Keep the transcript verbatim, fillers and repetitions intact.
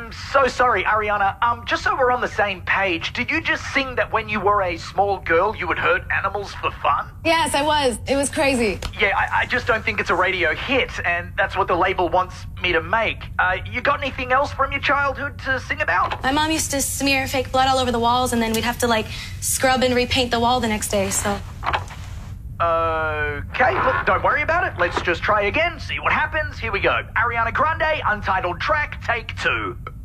I'm so sorry, Ariana. Um, just so we're on the same page, did you just sing that when you were a small girl you would hurt animals for fun? Yes, I was. It was crazy. Yeah, I, I just don't think it's a radio hit, and that's what the label wants me to make. Uh, you got anything else from your childhood to sing about? My mom used to smear fake blood all over the walls, and then we'd have to, like, scrub and repaint the wall the next day, so... Okay, look, don't worry about it. Let's just try again, see what happens. Here we go. Ariana Grande, Untitled Track, take two.